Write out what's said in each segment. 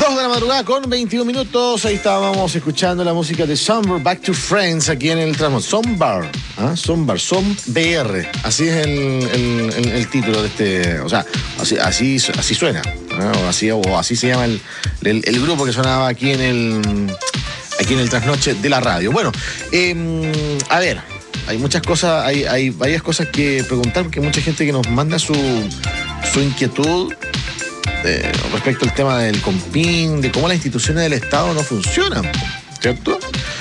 2 de la madrugada con 21 minutos. Ahí estábamos escuchando la música de Somber, Back to Friends, aquí en el tramo. Somber, Somber, BR. Así es el título de este. O sea, así suena. O así se llama el grupo que sonaba aquí en el trasnoche de la radio. Bueno, a ver, hay muchas cosas, hay varias cosas que preguntar, porque hay mucha gente que nos manda su inquietud respecto al tema del COMPIN, de cómo las instituciones del Estado no funcionan, ¿cierto?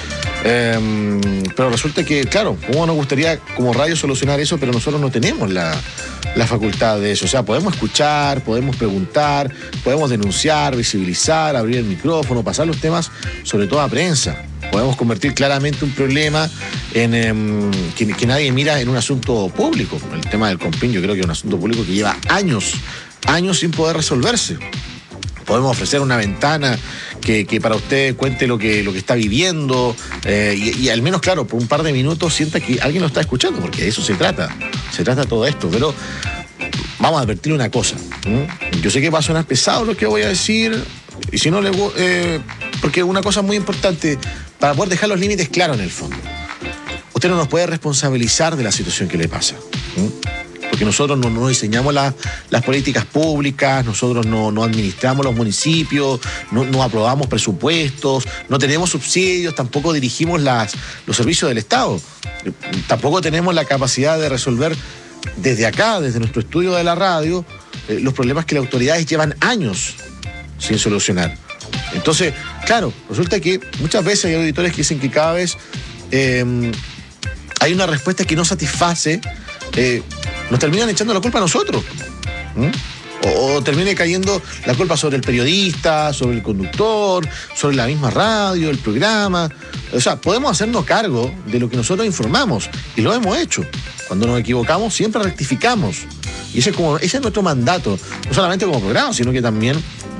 Pero resulta que, claro, cómo nos gustaría como radio solucionar eso, pero nosotros no tenemos la facultad de eso. O sea, podemos escuchar, podemos preguntar, podemos denunciar, visibilizar, abrir el micrófono, pasar los temas, sobre todo a prensa. Podemos convertir claramente un problema en que nadie mira en un asunto público. El tema del COMPIN yo creo que es un asunto público que lleva años sin poder resolverse. Podemos ofrecer una ventana que para usted cuente lo que está viviendo y al menos, claro, por un par de minutos sienta que alguien lo está escuchando, porque de eso se trata todo esto. Pero vamos a advertir una cosa. Yo sé que va a sonar pesado lo que voy a decir, y si no porque una cosa muy importante para poder dejar los límites claros en el fondo. Usted no nos puede responsabilizar de la situación que le pasa. Porque nosotros no diseñamos las políticas públicas, nosotros no administramos los municipios, no aprobamos presupuestos, no tenemos subsidios, tampoco dirigimos los servicios del Estado. Tampoco tenemos la capacidad de resolver desde acá, desde nuestro estudio de la radio, los problemas que las autoridades llevan años sin solucionar. Entonces, claro, resulta que muchas veces hay auditores que dicen que cada vez hay una respuesta que no satisface. Nos terminan echando la culpa a nosotros. O termine cayendo la culpa sobre el periodista, sobre el conductor, sobre la misma radio, el programa. O sea, podemos hacernos cargo de lo que nosotros informamos, y lo hemos hecho. Cuando nos equivocamos, siempre rectificamos. Y ese es nuestro mandato, no solamente como programa, sino que también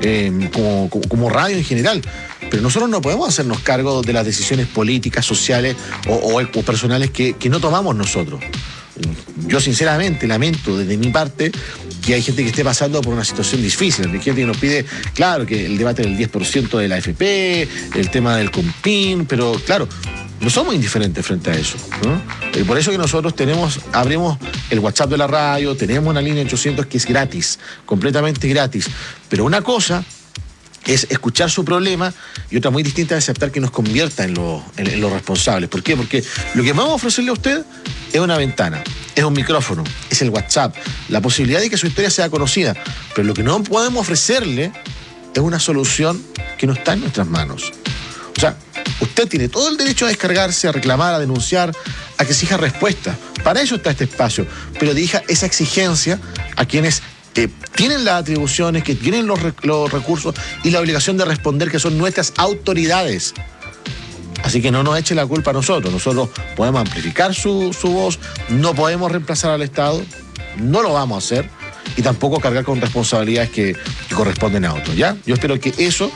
como radio en general. Pero nosotros no podemos hacernos cargo de las decisiones políticas, sociales o personales que no tomamos nosotros. Yo sinceramente lamento desde mi parte que hay gente que esté pasando por una situación difícil. Hay gente que nos pide, claro, que el debate del 10% de la AFP, el tema del COMPIN, pero claro, no somos indiferentes frente a eso, ¿no? Por eso que nosotros abrimos el WhatsApp de la radio, tenemos una línea 800 que es gratis, completamente gratis. Pero una cosa es escuchar su problema y otra muy distinta es aceptar que nos convierta en los responsables. ¿Por qué? Porque lo que vamos a ofrecerle a usted es una ventana, es un micrófono, es el WhatsApp, la posibilidad de que su historia sea conocida. Pero lo que no podemos ofrecerle es una solución que no está en nuestras manos. O sea, usted tiene todo el derecho a descargarse, a reclamar, a denunciar, a que exija respuesta. Para eso está este espacio. Pero dirija esa exigencia a quienes tienen las atribuciones, que tienen los recursos y la obligación de responder, que son nuestras autoridades. Así que no nos eche la culpa a nosotros. Nosotros podemos amplificar su voz, no podemos reemplazar al Estado, no lo vamos a hacer, y tampoco cargar con responsabilidades que corresponden a otros, ¿ya? Yo espero que eso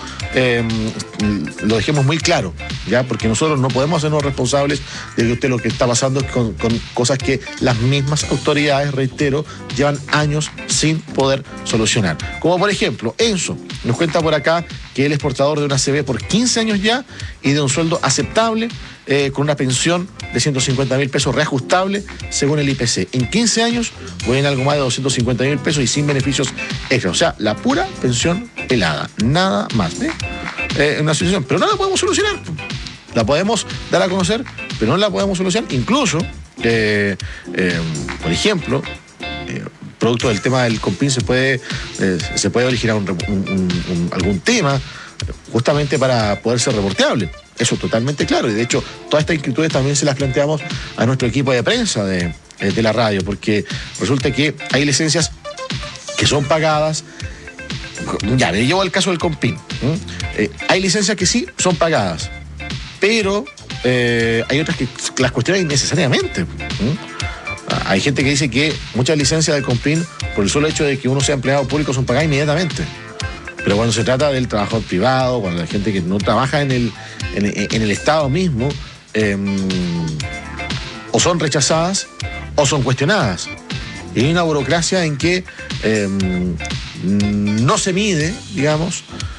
lo dejemos muy claro, ¿ya? Porque nosotros no podemos hacernos responsables de que usted lo que está pasando con cosas que las mismas autoridades, reitero, llevan años sin poder solucionar. Como por ejemplo, Enzo nos cuenta por acá que él es portador de una CB por 15 años ya y de un sueldo aceptable, con una pensión de 150.000 pesos reajustable según el IPC. En 15 años voy en algo más de 250.000 pesos y sin beneficios extra. O sea, la pura pensión pelada, nada más. Una situación, pero no la podemos solucionar. La podemos dar a conocer, pero no la podemos solucionar. Incluso, por ejemplo, producto del tema del COMPIN se puede originar algún tema justamente para poder ser reporteable. Eso es totalmente claro, y de hecho todas estas inquietudes también se las planteamos a nuestro equipo de prensa de la radio, porque resulta que hay licencias que son pagadas. Ya, me llevo al caso del COMPIN. Hay licencias que sí son pagadas, pero hay otras que las cuestionan innecesariamente. Hay gente que dice que muchas licencias del COMPIN, por el solo hecho de que uno sea empleado público, son pagadas inmediatamente. Pero cuando se trata del trabajador privado, cuando la gente que no trabaja en el Estado mismo, o son rechazadas o son cuestionadas. Y hay una burocracia en que no se mide, digamos,